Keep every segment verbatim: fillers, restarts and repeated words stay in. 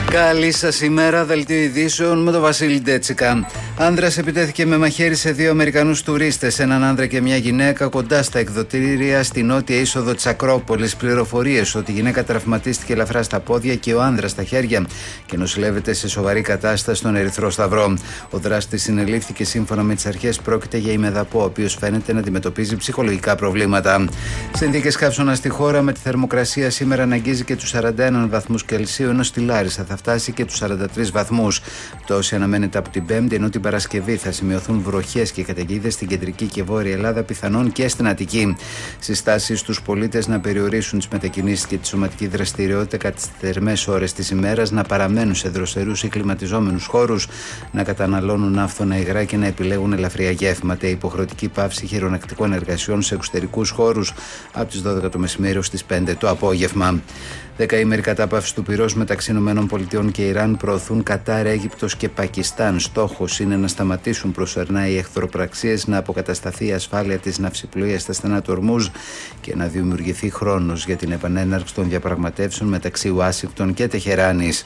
Καλή σας ημέρα, δελτίο ειδήσεων με τον Βασίλη Ντέτσικα. Άνδρας επιτέθηκε με μαχαίρι σε δύο Αμερικανούς τουρίστες, έναν άνδρα και μια γυναίκα, κοντά στα εκδοτήρια στη νότια είσοδο της Ακρόπολης. Πληροφορίες ότι η γυναίκα τραυματίστηκε ελαφρά στα πόδια και ο άνδρας στα χέρια και νοσηλεύεται σε σοβαρή κατάσταση στον Ερυθρό Σταυρό. Ο δράστης συνελήφθηκε σύμφωνα με τις αρχές. Πρόκειται για ημεδαπό, ο οποίος φαίνεται να αντιμετωπίζει ψυχολογικά προβλήματα. Συνθήκες καύσωνα στη χώρα, με τη θερμοκρασία σήμερα να αγγίζει και τους σαράντα ένα βαθμούς Κελσίου, ενώ στη Λάρισα θα φτάσει και τους σαράντα τρεις βαθμούς. Πτώση αναμένεται από την Πέμπτη, ενώ την Παρασκευή θα σημειωθούν βροχές και καταιγίδες στην κεντρική και βόρεια Ελλάδα, πιθανόν και στην Αττική. Συστάσεις στους πολίτες να περιορίσουν τις μετακινήσεις και τη σωματική δραστηριότητα κατά τις θερμές ώρες της ημέρας, να παραμένουν σε δροσερούς ή κλιματιζόμενους χώρους, να καταναλώνουν άφθονα υγρά και να επιλέγουν ελαφριά γεύματα. Η υποχρεωτική πάυση χειρονακτικών εργασιών σε εξωτερικούς χώρους από τις δώδεκα το μεσημέρι ως τις πέντε το απόγευμα. Δεκαήμερη κατάπαυση του πυρός μεταξύ ΗΠΑ και Ιράν προωθούν Κατάρ, Αίγυπτος και Πακιστάν. Στόχος είναι να σταματήσουν προσωρινά οι εχθροπραξίες, να αποκατασταθεί η ασφάλεια της ναυσιπλοείας στα στενά του Ορμούζ και να δημιουργηθεί χρόνος για την επανέναρξη των διαπραγματεύσεων μεταξύ Ουάσιγκτον και Τεχεράνης.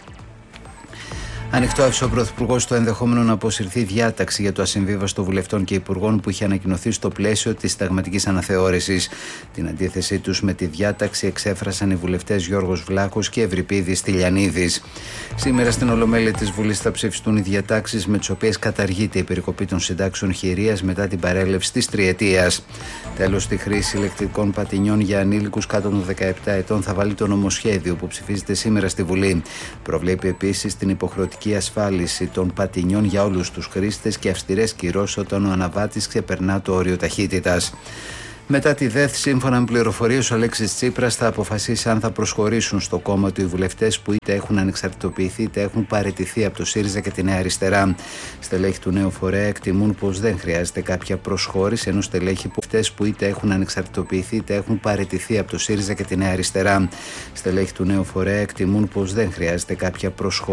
Ανοιχτό άφησε ο Πρωθυπουργός το ενδεχόμενο να αποσυρθεί η διάταξη για το ασυμβίβαστο βουλευτών και υπουργών που είχε ανακοινωθεί στο πλαίσιο της συνταγματικής αναθεώρησης. Την αντίθεσή τους με τη διάταξη εξέφρασαν οι βουλευτές Γιώργος Βλάχος και Ευρυπίδης Τηλιανίδης. Σήμερα στην Ολομέλεια της Βουλής θα ψηφιστούν οι διατάξεις με τις οποίες καταργείται η περικοπή των συντάξεων χειρίας μετά την παρέλευση της τριετίας. Τέλος, στη χρήση ηλεκτρικών πατινιών για ανήλικους κάτω των δεκαεπτά ετών θα βάλει το νομοσχέδιο που ψηφίζεται σήμερα στη Βουλή. Προβλέπει επίσης την υποχρεωτική ασφάλιση των πατινιών για όλους τους χρήστες και αυστηρές κυρώσεις όταν ο αναβάτης ξεπερνά το όριο ταχύτητας. Μετά τη ΔΕΘ, σύμφωνα με πληροφορίες, ο Αλέξης Τσίπρας θα αποφασίσει αν θα προσχωρήσουν στο κόμμα του οι βουλευτές που είτε έχουν ανεξαρτητοποιηθεί είτε έχουν παραιτηθεί από το ΣΥΡΙΖΑ και τη Νέα Αριστερά. Στελέχη του νέου φορέα εκτιμούν πως δεν χρειάζεται κάποια προσχώρηση, ενώ στελέχη που είτε έχουν ανεξαρτητοποιηθεί είτε έχουν παραιτηθεί από το ΣΥΡΙΖΑ και τη Νέα Αριστερά. Στελέχη του νέου φορέα εκτιμούν πως δεν χρειάζεται κάποια προσχώρηση.